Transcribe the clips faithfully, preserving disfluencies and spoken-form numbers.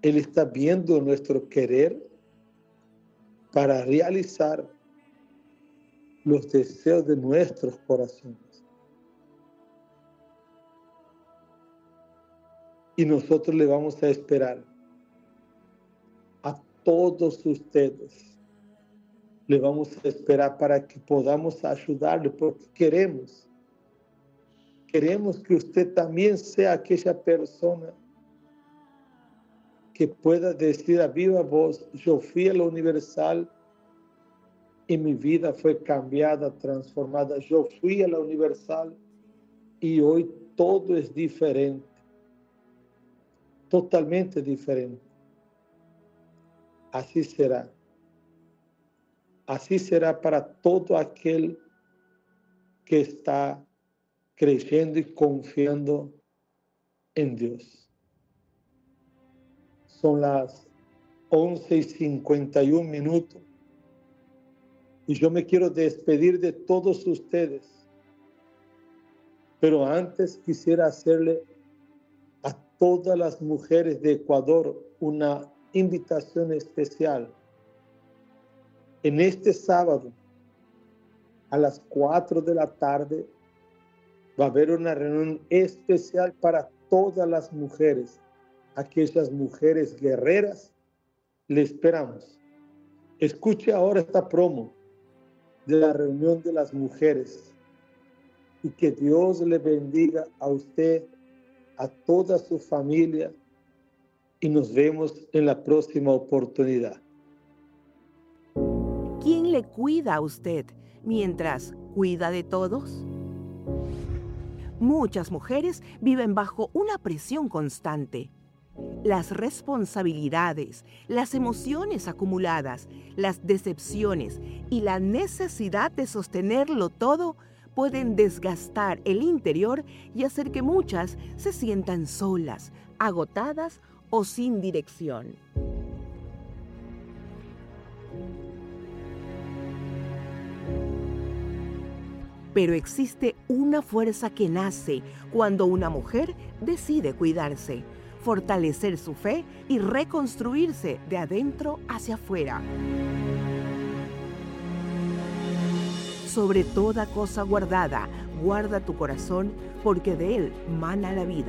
Él está viendo nuestro querer para realizar los deseos de nuestros corazones. Y nosotros le vamos a esperar a todos ustedes. Le vamos a esperar para que podamos ayudarle, porque queremos, queremos que usted también sea aquella persona que pueda decir a viva voz: yo fui a la Universal y mi vida fue cambiada, transformada. Yo fui a la Universal y hoy todo es diferente, totalmente diferente. Así será. Así será para todo aquel que está creyendo y confiando en Dios. Son las once y cincuenta y un minutos y yo me quiero despedir de todos ustedes. Pero antes quisiera hacerle a todas las mujeres de Ecuador una invitación especial. En este sábado, a las cuatro de la tarde, va a haber una reunión especial para todas las mujeres. Aquellas mujeres guerreras, le esperamos. Escuche ahora esta promo de la reunión de las mujeres y que Dios le bendiga a usted, a toda su familia, y nos vemos en la próxima oportunidad. ¿Quién le cuida a usted mientras cuida de todos? Muchas mujeres viven bajo una presión constante. Las responsabilidades, las emociones acumuladas, las decepciones y la necesidad de sostenerlo todo pueden desgastar el interior y hacer que muchas se sientan solas, agotadas o sin dirección. Pero existe una fuerza que nace cuando una mujer decide cuidarse, fortalecer su fe y reconstruirse de adentro hacia afuera. Sobre toda cosa guardada, guarda tu corazón, porque de él mana la vida.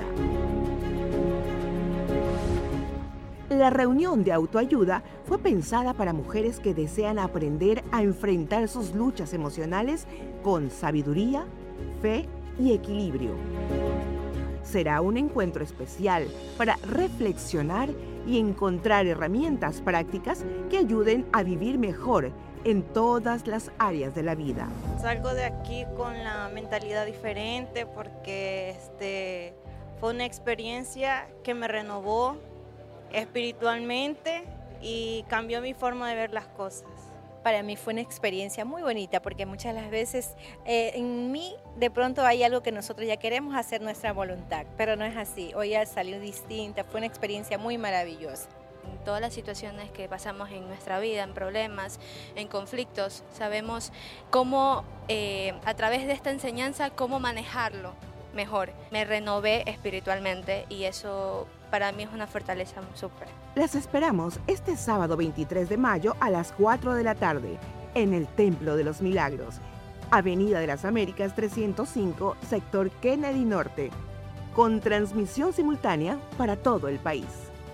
La reunión de autoayuda fue pensada para mujeres que desean aprender a enfrentar sus luchas emocionales con sabiduría, fe y equilibrio. Será un encuentro especial para reflexionar y encontrar herramientas prácticas que ayuden a vivir mejor en todas las áreas de la vida. Salgo de aquí con la mentalidad diferente porque este, fue una experiencia que me renovó espiritualmente y cambió mi forma de ver las cosas. Para mí fue una experiencia muy bonita porque muchas de las veces eh, en mí de pronto hay algo que nosotros ya queremos hacer nuestra voluntad, pero no es así. Hoy ya salió distinta, fue una experiencia muy maravillosa. En todas las situaciones que pasamos en nuestra vida, en problemas, en conflictos, sabemos cómo eh, a través de esta enseñanza, cómo manejarlo mejor. Me renové espiritualmente y eso para mí es una fortaleza súper. Las esperamos este sábado veintitrés de mayo a las cuatro de la tarde en el Templo de los Milagros, Avenida de las Américas trescientos cinco, sector Kennedy Norte, con transmisión simultánea para todo el país.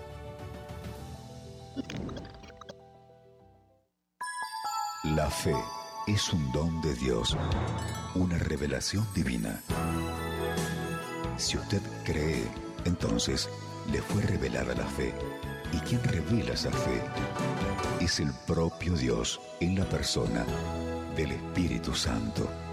La fe es un don de Dios, una revelación divina. Si usted cree, entonces le fue revelada la fe. ¿Y quien revela esa fe? Es el propio Dios en la persona del Espíritu Santo.